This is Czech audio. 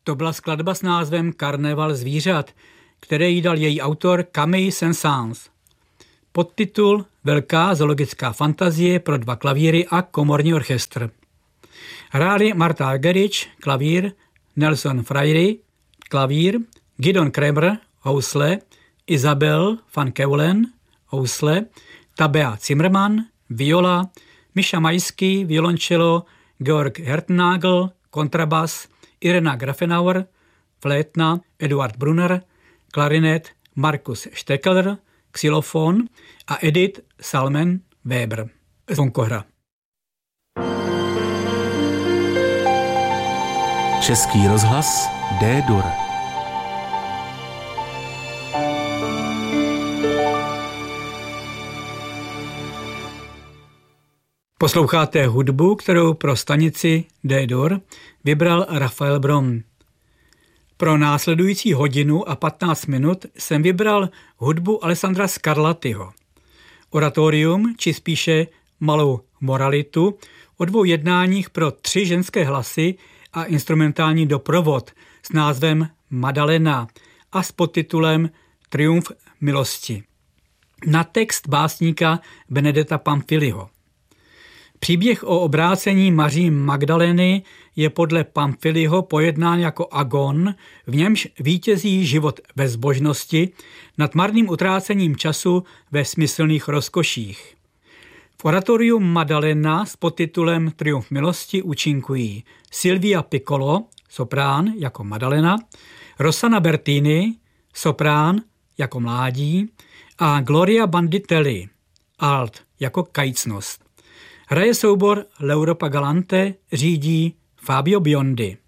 To byla skladba s názvem Karneval zvířat, které jí dal její autor Camille Saint-Saëns. Podtitul Velká zoologická fantazie pro 2 klavíry a komorní orchestr. Hráli Marta Argerich, klavír, Nelson Freire, klavír, Gideon Kremer, housle, Isabel van Keulen, housle, Tabea Zimmermann, viola, Misha Majský, violoncello, Georg Hertnagel, kontrabas, Irena Grafenauer, flétna, Eduard Brunner, klarinet, Markus Steckler, xylofon a Edith Salmen Weber z Vonkohra. Český rozhlas D-dur. Posloucháte hudbu, kterou pro stanici D-dur vybral Rafael Brom. Pro následující hodinu a 15 minut jsem vybral hudbu Alessandra Scarlattiho. Oratorium, či spíše malou moralitu, o 2 jednáních pro 3 ženské hlasy a instrumentální doprovod s názvem Maddalena a s podtitulem Triumf milosti. Na text básníka Benedetta Pamphiliho. Příběh o obrácení Maří Magdalény je podle Pamphiliho pojednán jako agon, v němž vítězí život ve zbožnosti nad marným utrácením času ve smyslných rozkoších. V oratoriu Maddalena s podtitulem Triumf milosti účinkují Silvia Piccolo, soprán jako Maddalena, Rossana Bertini, soprán jako mládí a Gloria Banditelli, alt jako kajícnost. Hraje soubor L'Europa Galante, řídí Fabio Biondi.